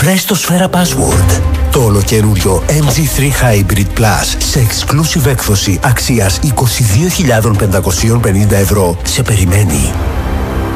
Βρες το Σφαίρα Password. Το ολοκαίριο MG3 Hybrid Plus σε exclusive έκδοση αξίας 22.550 ευρώ σε περιμένει.